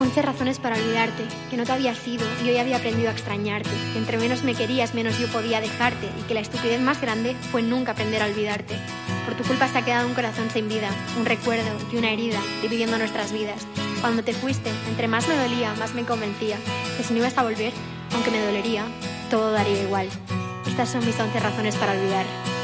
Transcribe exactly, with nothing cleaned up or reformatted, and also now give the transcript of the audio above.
Once razones para olvidarte, que no te había sido y hoy había aprendido a extrañarte, que entre menos me querías menos yo podía dejarte y que la estupidez más grande fue nunca aprender a olvidarte. Por tu culpa se ha quedado un corazón sin vida, un recuerdo y una herida dividiendo nuestras vidas. Cuando te fuiste, entre más me dolía, más me convencía que si no ibas a volver, aunque me dolería, todo daría igual. Estas son mis once razones para olvidar.